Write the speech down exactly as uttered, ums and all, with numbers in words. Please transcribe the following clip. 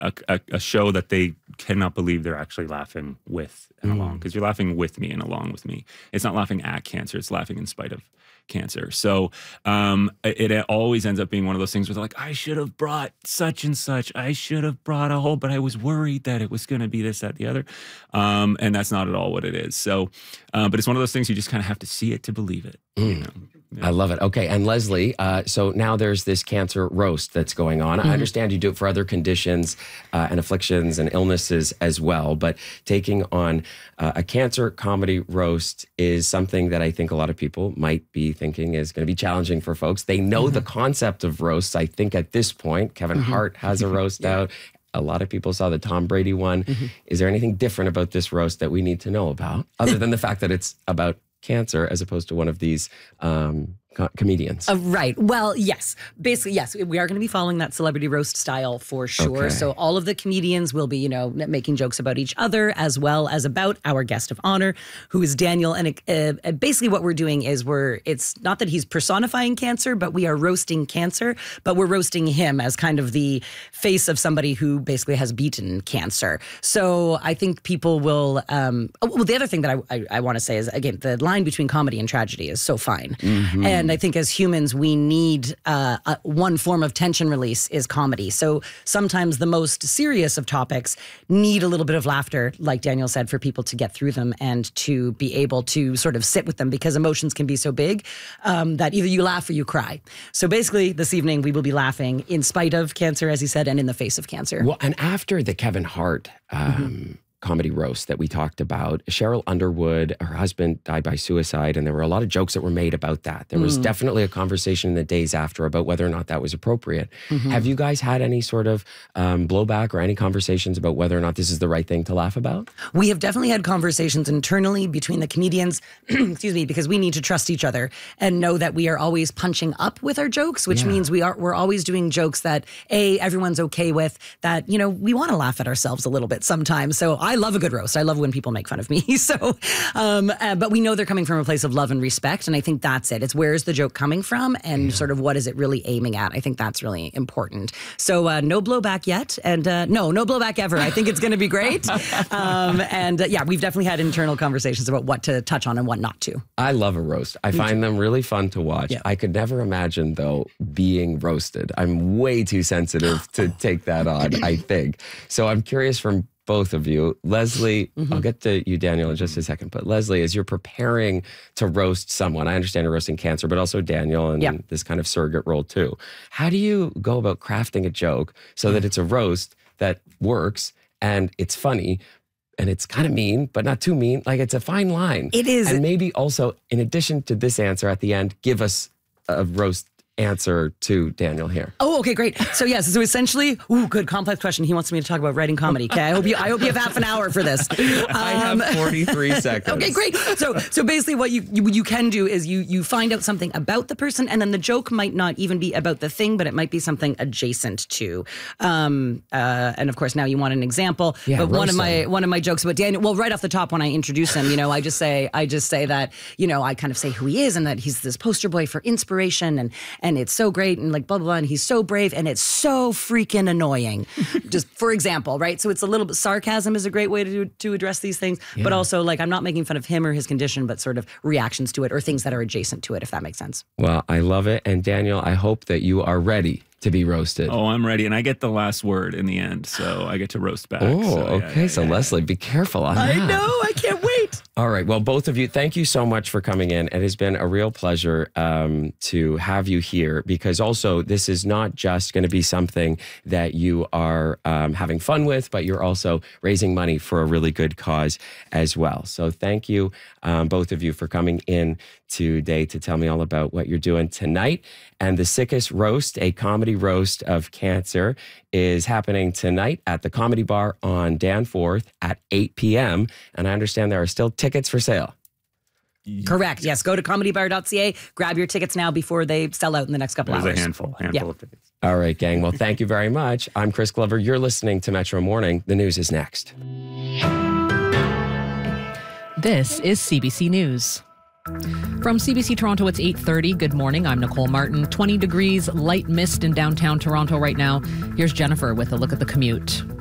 a, a, a show that they cannot believe they're actually laughing with and mm. along, because you're laughing with me and along with me. It's not laughing at cancer; it's laughing in spite of cancer. So um, it, it always ends up being one of those things where they're like, I should have brought such and such. I should have brought a whole, but I was worried that it was going to be this, that, the other. Um, and that's not at all what it is. So, uh, but it's one of those things you just kind of have to see it to believe it. Mm. You know? Yeah. I love it. Okay. And Leslie, uh, so now there's this cancer roast that's going on. Mm-hmm. I understand you do it for other conditions uh, and afflictions and illnesses as well, but taking on uh, a cancer comedy roast is something that I think a lot of people might be thinking is going to be challenging for folks. They know mm-hmm. the concept of roasts. I think at this point, Kevin mm-hmm. Hart has a roast yeah. out. A lot of people saw the Tom Brady one. Mm-hmm. Is there anything different about this roast that we need to know about, other than the fact that it's about cancer as opposed to one of these um, co- comedians? Uh, right. Well, yes. Basically, yes. We are going to be following that celebrity roast style for sure. Okay. So all of the comedians will be, you know, making jokes about each other as well as about our guest of honor, who is Daniel. And uh, basically what we're doing is we're, it's not that he's personifying cancer, but we are roasting cancer, but we're roasting him as kind of the face of somebody who basically has beaten cancer. So I think people will, um, oh, well, the other thing that I, I, I want to say is, again, the line between comedy and tragedy is so fine. Mm-hmm. And I think as humans, we need uh, a, one form of tension release is comedy. So sometimes the most serious of topics need a little bit of laughter, like Daniel said, for people to get through them and to be able to sort of sit with them, because emotions can be so big um, that either you laugh or you cry. So basically this evening we will be laughing in spite of cancer, as he said, and in the face of cancer. Well, and after the Kevin Hart um, mm-hmm. comedy roast that we talked about, Cheryl Underwood, her husband died by suicide, and there were a lot of jokes that were made about that. There was mm. definitely a conversation in the days after about whether or not that was appropriate. Mm-hmm. Have you guys had any sort of um, blowback or any conversations about whether or not this is the right thing to laugh about? We have definitely had conversations internally between the comedians, excuse me, because we need to trust each other and know that we are always punching up with our jokes, which yeah. means we are, we're always doing jokes that, A, everyone's okay with, that, you know, we want to laugh at ourselves a little bit sometimes. So I I love a good roast. I love when people make fun of me. So, um, uh, but we know they're coming from a place of love and respect. And I think that's it. It's where is the joke coming from and yeah. sort of what is it really aiming at? I think that's really important. So uh, no blowback yet. And uh, no, no blowback ever. I think it's going to be great. Um, and uh, yeah, we've definitely had internal conversations about what to touch on and what not to. I love a roast. I me find too. them really fun to watch. Yeah. I could never imagine, though, being roasted. I'm way too sensitive to take that on, I think. So I'm curious from both of you. Leslie, mm-hmm. I'll get to you, Daniel, in just a second. But Leslie, as you're preparing to roast someone, I understand you're roasting cancer, but also Daniel and yep. this kind of surrogate role too. How do you go about crafting a joke so that it's a roast that works and it's funny and it's kind of mean, but not too mean? Like, it's a fine line. It is. And maybe also, in addition to this answer at the end, give us a roast answer to Daniel here. Oh, okay, great. So yes, so essentially, ooh, good complex question. He wants me to talk about writing comedy. Okay, I hope you, I hope you have half an hour for this. Um, I have forty-three seconds. Okay, great. So, so basically, what you, you you can do is you you find out something about the person, and then the joke might not even be about the thing, but it might be something adjacent to. Um, uh, and of course, now you want an example. Yeah, but one of my him. one of my jokes about Daniel. Well, right off the top, when I introduce him, you know, I just say I just say that you know I kind of say who he is and that he's this poster boy for inspiration, and and it's so great. And like blah, blah, blah, and he's so brave, and it's so freaking annoying. Just for example, right? So it's a little bit, sarcasm is a great way to to address these things, yeah. but also like I'm not making fun of him or his condition, but sort of reactions to it or things that are adjacent to it, if that makes sense. Well, I love it. And Daniel, I hope that you are ready to be roasted. Oh, I'm ready. And I get the last word in the end, so I get to roast back. Oh, so, yeah, okay. Yeah, so yeah. Leslie, be careful on I that. I know. I can't wait. All right. Well, both of you, thank you so much for coming in. It has been a real pleasure um, to have you here, because also this is not just going to be something that you are um, having fun with, but you're also raising money for a really good cause as well. So thank you, um, both of you, for coming in today to tell me all about what you're doing tonight. And the Sickest Roast, a comedy roast of cancer, is happening tonight at the Comedy Bar on Danforth at eight p.m. And I understand there are still tickets for sale. Correct. Yes. Go to comedy bar dot c a. Grab your tickets now before they sell out in the next couple There's hours. There's a handful, handful yeah. of tickets. All right, gang. Well, thank you very much. I'm Chris Glover. You're listening to Metro Morning. The news is next. This is C B C News. From C B C Toronto, it's eight thirty. Good morning. I'm Nicole Martin. twenty degrees, light mist in downtown Toronto right now. Here's Jennifer with a look at the commute.